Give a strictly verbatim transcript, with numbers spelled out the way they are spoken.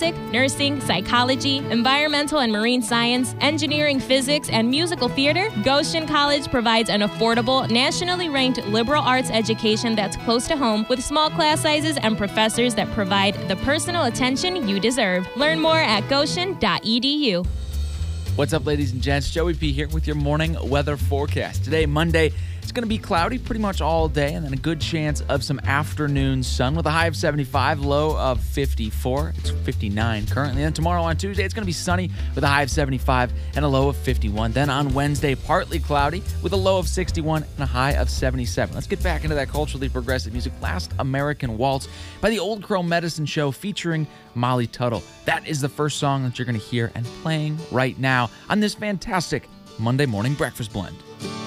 nursing, psychology, environmental and marine science, engineering, physics, and musical theater, Goshen College provides an affordable, nationally ranked liberal arts education that's close to home with small class sizes and professors that provide the personal attention you deserve. Learn more at goshen dot e d u. What's up, ladies and gents? Joey P here with your morning weather forecast. Today, Monday, it's going to be cloudy pretty much all day, and then a good chance of some afternoon sun with a high of seventy-five, low of fifty-four. It's fifty-nine currently. And tomorrow on Tuesday, it's going to be sunny with a high of seventy-five and a low of fifty-one. Then on Wednesday, partly cloudy with a low of sixty-one and a high of seventy-seven. Let's get back into that culturally progressive music. Last American Waltz by the Old Crow Medicine Show featuring Molly Tuttle. That is the first song that you're going to hear and playing right now on this fantastic Monday morning breakfast blend.